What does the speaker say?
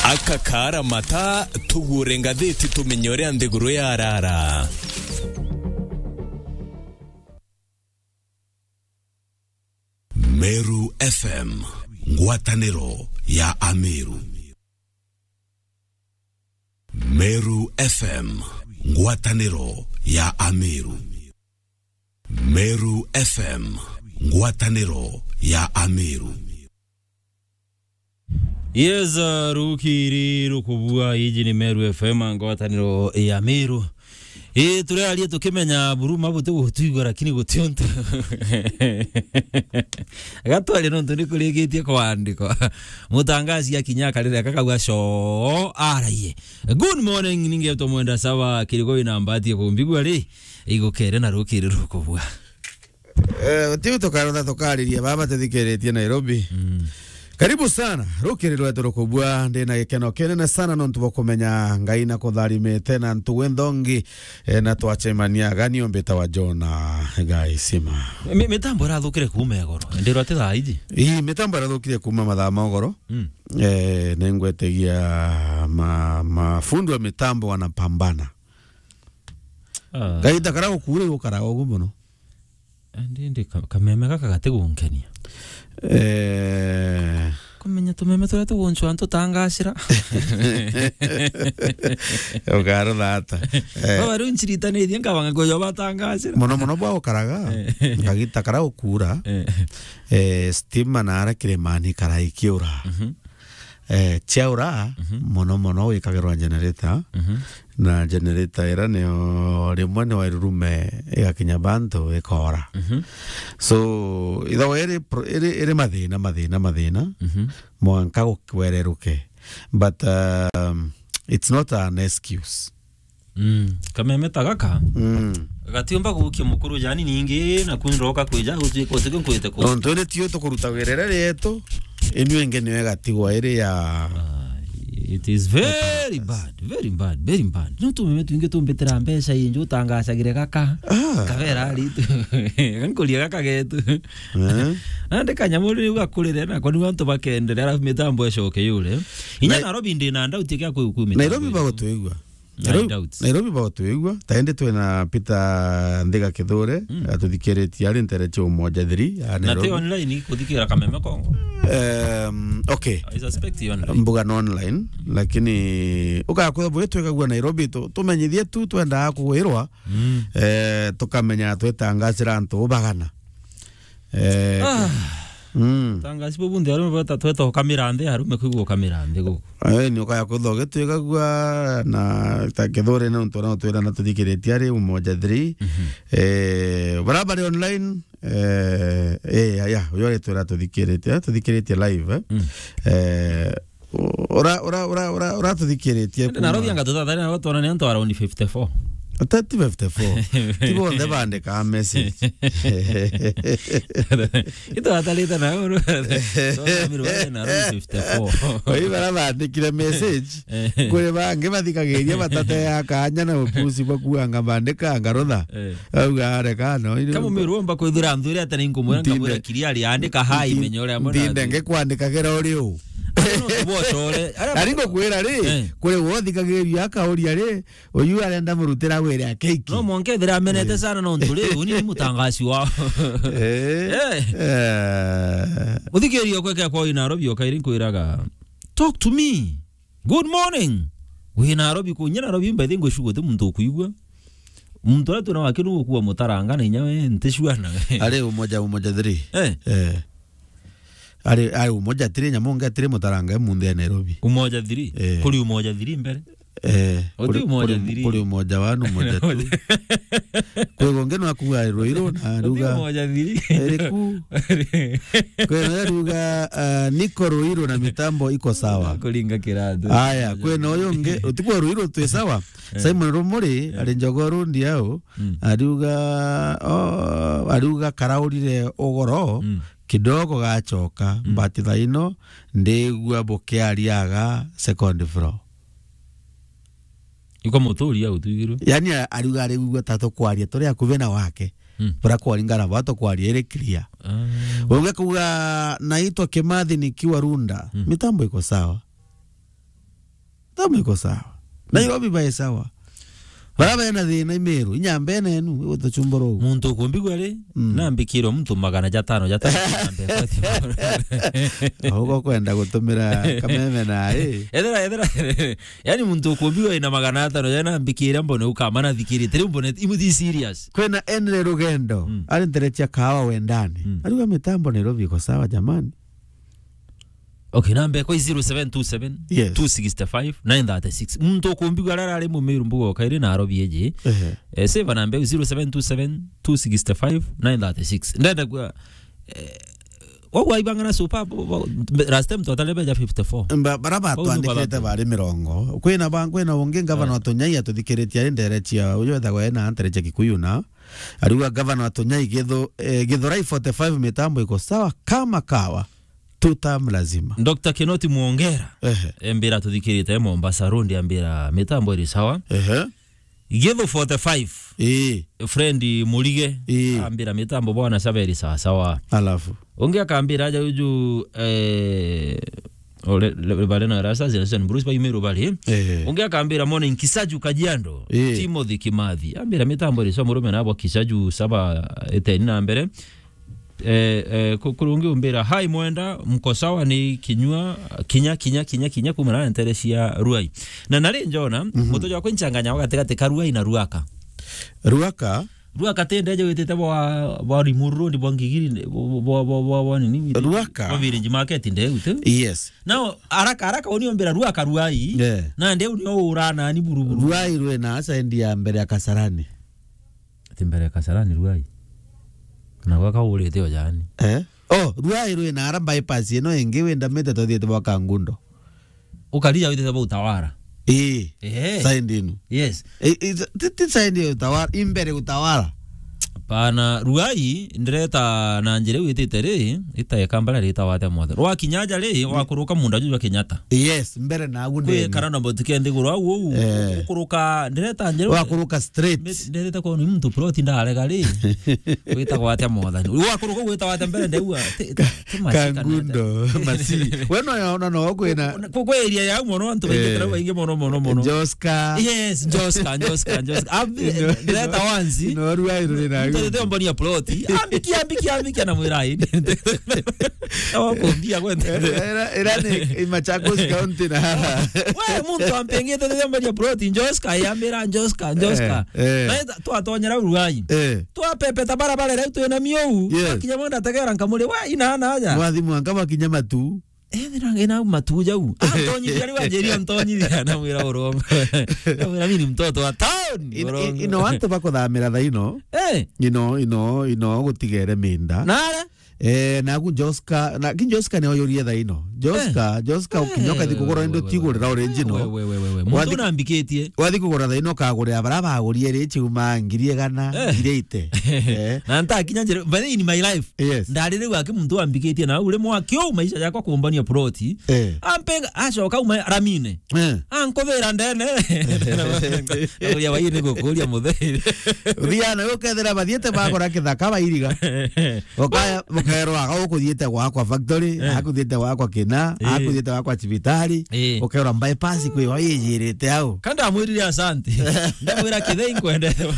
akakara mata tugure ngatheti tumenyore andeguru ya arara. Meru FM, ngwataniro ya Ameru. Meru FM, ngwataniro ya Ameru. Meru FM, ngwataniro ya Ameru. Yes, rukiri rukubua iji ni Meru FM ngwataniro ya Ameru. Tule alia tukimenya buruma bote gutuigwa lakini gutionto. Gato ali no ntoni kuligitie kwandiko. Mutangazi ya kinyaka rire kakagwa sho araye. Good morning ninge to mwenda sawa kirigo inambati kumbigwa ri igukere na rukiri rukubua. Tiu tokarona tokariria baba tethikiretie Nairobi. Karibu sana rukiri rwetu rukubua ndina gikeno kinene sana no ntubokumenya ngai na kutharimite na ntuwendongi na twachemania gani ombeta wa Jona gaisima mitambo rathukire kuma goro ndiro ati thaiji mitambo rathukire kuma mathaa magoro nengwetegia mafundo wa mitambo wanapambana ngai takara ukure ukara ogumono ndi kameme kaka gategungenia kumenya tumeme tula tugonchwa ntutangashira ogaro data baba runchirita ne thia ngabanga goyo batangashira mono bwa ukaraga ngagita kara ukura stima na ara kiremani kara ikiura chaura mono wikagerwa generator na generator era ne rimwe ne wairume igakinya bantu ikora so itho ere madina mwanka gukwereruke but it's not an excuse kameme tagaka gatiomba gukia mukuru jani ningi na kunroka kwija gutiko kwite ko ntone tio to kuruta werera reto enu engene wega tigwa ere ya it is very bad no tumeme twinge tumbetera mbesha injo tangacagire gaka kavera ali kankulia gaka getu ande kanyamuri ugakurire na kwani wantu bakenderera mitambo eshoke yule inya Nairobi ndina ndautika kuikumi Nairobi bagotwigwa Nairobi bagotwigwa taende twena Peter Ndega Kithure atuthikiretie ari ntereche umoja 3 na te online kuthikira kameme Kongo okay I suspect you online mbuga online lakini ugakwetha bwetwegagwa Nairobi tumenyithie tu twenda kuwirwa tukamenya twetangacira antu bagana tangasi bobundi arume bata tweto kamirande arume kwigwo kamirande go ni ukaya kuthoge twegagwa na takithore na ntona twera na tuthikiretie ari umoja 3 barabara online yore twera tuthikiretie live ora tuthikiretie na Nairobi anga tutadhani na watu wanani anto around 54 tipo de bande ka message ito atalita na oro so amiru na 54 oi baraba ndikire message kure bange bathikagiria batate ya kanya na upusi bakuanga bandika ngarotha auga reka no kama miromba kwithira mthuri atani ngumura ngamura kiriari andika hai menyore amona ndenge kwandikagira uriu aringo kwera ri kure wothikagiria akauria ri uyu arenda murutira were akeiki no monke thira menete sana no nturi uni mutangaci wa uthikirio kweke kwa Nairobi okairi kwiraga talk to me good morning we Nairobi kunya Nairobi mba thingo shugote muntu kuigwa muntu atu na wakinu kuwa mutaranga na nyawe ntishwana ari umoja 3 ari umoja 3 nyamonga 3 mutaranga munde ya Nairobi umoja 3 kuli umoja 3 mbere kuli umoja wanu umoja tu kwa ngeno akuwa Roiro na ruga umoja 3 ku kwa ruga niko Roiro na mitambo iko sawa kulinga kirado haya kwa noyo nge utiko Roiro tu sawa Simon Romori ari njogoro ndiao aruga karaurire ogoro kidogo gachoka but thaino ndigua bokeariaga second floor iko motori au tuigiru yani aruga arigua tato kwaria tore akuvena wake para kualingana watu kwaria ile clear ungekuwa naitwa Kimathi nikiwa Runda mitambo iko sawa Mitambo iko sawa. Nairobi bae sawa. Baraba yana thina Imeru inyambe nenu utochumboro. Muntu kumbigwa ri nambikiro mtu magana jatano nambe. Ahoko kwenda gutumira kameme na Edera. Yani muntu kumbigwa ina magana jatano yana mbikira mbone ukamana thikiri tiri mbone imuthi serious. Kwena Enre Rugendo ari nterechia kawa wendani. Ariwa mitambo Nairobi iko sawa jamani. Okay, nambe kwa 0727 yes. 265 936. Muntu kumbigwa rara ari mu Meru mbugo kairi na Arobi eje. Save nambe 0727 265 936. Ndenda kwa Wa ibangana super last time total beja 54. Baraba twandikite bari mirongo. Kwena wonge governor wa Tonyai atuthikiretia inderechia uyo thagwa na antereche Kikuyu ariwa governor wa Tonyai Githurai 45 mitambo iko sawa kama kawa. Tutam lazima. Dr. Kinoti Muongera. Mbira tuthikirite Mombasa Road ambira mitambo iri sawa. Githu 45. Friend Mulige ambira mitambo bwana saberi sawa. Alafu ongea kaambira aja uju ole balena rasa zile Bruce ba Imeru bali. Ongea kaambira morning Kisaju Kajiando. Timothy Kimathi ambira mitambo iri sawa murume nabo Kisaju 7 na mbere. Kurungi umbira hai mwenda mkosawa ni kinya kumana nteresia Ruai na nari njona mutoja wako nchanganya wakati Ruai na Ruaka tende wetete wa rimuru ndi bwangigiri wa nini Ruaka wa virinji market ute yes now araka oni ombira Ruaka Ruai na nde uni urana ni buruburu Ruai ruena asa endia mbere ya Kasarani timbere ya Kasarani Ruai na waka urete ojani Ruai ruena ara bypass ino engi wenda meta tothiete bwa Kangundo ukalia wetete bwa Utawara saindinu yes saindi Utawara imbere Utawara pana Ruai ndireta na njire witete ri itaye kambala ri tawate mothe rwa kinyaja ri wakuruka munda jwa Kenyatta yes mbere na gunde kwe karana botike ndigurwa wo ukuruka ndireta njire wakuruka straight ndireta ko ni mtu plot ndalega ri wita kwate mothe wakuruka wita wate mbere ndewa Kangundo masi weno yaona no kwena kwa area ya mono antu wengetera wenge mono Joska yes Joska ndireta wanzi no Ruai ruena Tete mboni ya ploti ambiki na mwirai awa kumbia kwenda era ni Machakos County na we muntu ampenge tete mboni ya ploti Joska yambira Joska na twatonyera Ruai twapepeta barabara rero twena miou kinyamanda tegera nkamule we ina aja mwathimo angaba kinyama tu ndirangena matuja u Antonyi yali wajeri Antonyi na mwira urongo na mimi mtoto wa town ino wantu bakuthamira thaino ino gutigere minda nare nagu Joska na Joska ne oyorie thaino Joska ukinyoka thikugora ndo tigurira orange no mutu nambikitie wathi kugora thaino kagurira baraba agurie ri chuma ngirie gana ngireite na nta kinyanje but in my life ndarire wake muntu ambikitie na ule mwakio maisha yako kumbania proti ampenga ashoka uma ramine ankovera ndene ya wayine gokuria muthe riana ukethera bathiete bagora kithaka bairiga okaya mukerwa agukuthiete gwakwa factory akuthiete gwakwa kina akuthiete gwakwa cibitari ukerwa bypass kwi wayijirite au kanda mwirire asante ndamwira kithei kwende